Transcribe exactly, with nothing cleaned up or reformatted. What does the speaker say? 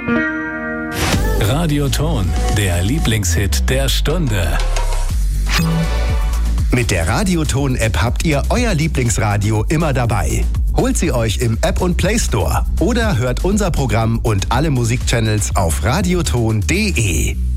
Radioton, der Lieblingshit der Stunde. Mit der Radioton-App habt ihr euer Lieblingsradio immer dabei. Holt sie euch im App und Play Store oder hört unser Programm und alle Musikchannels auf radioton punkt de.